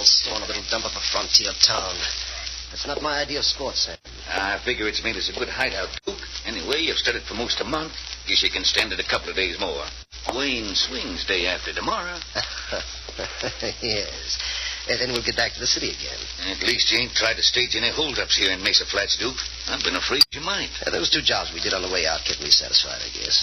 store in a little dump of a frontier town. That's not my idea of sports, Sam. I figure it's made us a good hideout, Duke. Anyway, you've stood it for most a month. Guess you can stand it a couple of days more. Wayne swings day after tomorrow. Yes. And then we'll get back to the city again. At least you ain't tried to stage any holdups here in Mesa Flats, Duke. I've been afraid you might. Those 2 jobs we did on the way out kept me satisfied, I guess.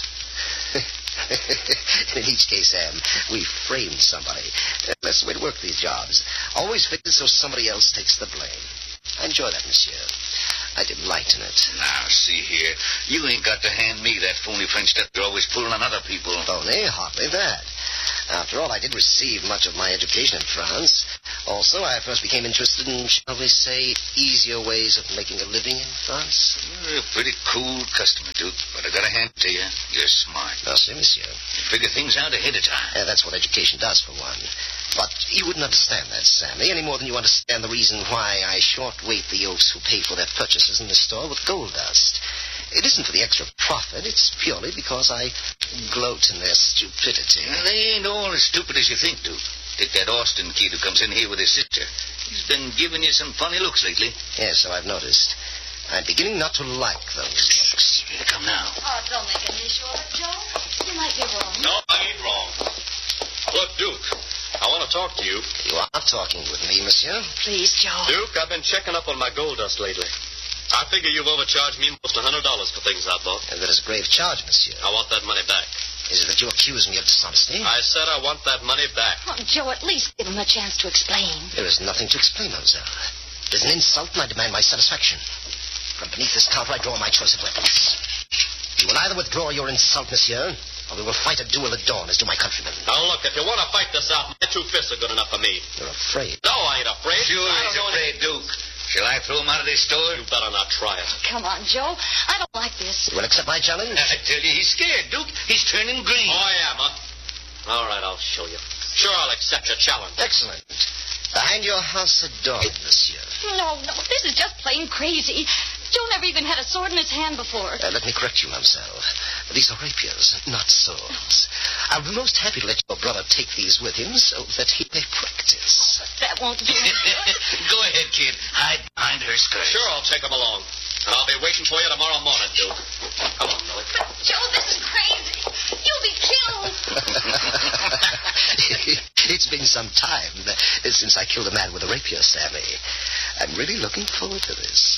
In each case, Sam, we framed somebody. That's the way to work these jobs. Always fix it so somebody else takes the blame. I enjoy that, monsieur. I delight in it. Now, see here. You ain't got to hand me that phony French stuff you're always pulling on other people. Phony? Hardly that. After all, I did receive much of my education in France. Also, I first became interested in, shall we say, easier ways of making a living in France. You're a pretty cool customer, Duke, but I got a hand to you. You're smart. Merci, monsieur. You figure things out ahead of time. That's what education does, for one. But you wouldn't understand that, Sammy, any more than you understand the reason why I short-weight the oafs who pay for their purchases in the store with gold dust. It isn't for the extra profit. It's purely because I gloat in their stupidity. Well, they ain't all as stupid as you think, Duke. Take that Austin kid who comes in here with his sister. He's been giving you some funny looks lately. Yes, so I've noticed. I'm beginning not to like those looks. Here they come now. Oh, don't make an issue of it, Joe. You might be wrong. No, I ain't wrong. Look, Duke, I want to talk to you. You are talking with me, monsieur? Please, Joe. Duke, I've been checking up on my gold dust lately. I figure you've overcharged me almost $100 for things I bought. That is a grave charge, monsieur. I want that money back. Is it that you accuse me of dishonesty? I said I want that money back. Oh, Joe, at least give him a chance to explain. There is nothing to explain, mademoiselle. It is an insult, and I demand my satisfaction. From beneath this counter, I draw my choice of weapons. You will either withdraw your insult, monsieur, or we will fight a duel at dawn as do my countrymen. Now, look, if you want to fight this out, my 2 fists are good enough for me. You're afraid. No, I ain't afraid. Sure he's afraid, Duke. Shall I throw him out of this store? You better not try it. Come on, Joe. I don't like this. You will accept my challenge? I tell you, he's scared, Duke. He's turning green. Oh, I am, huh? All right, I'll show you. Sure, I'll accept your challenge. Excellent. Behind your house at dawn, monsieur. No, this is just plain crazy. Joe never even had a sword in his hand before. Let me correct you, mademoiselle. These are rapiers, not swords. I'll be most happy to let your brother take these with him so that he may practice. That won't do any good. Go ahead, kid. Hide behind her skirt. Sure, I'll take them along. And I'll be waiting for you tomorrow morning, Duke. Come on, Millie. But, Joe, this is crazy. You'll be killed. It's been some time since I killed a man with a rapier, Sammy. I'm really looking forward to this.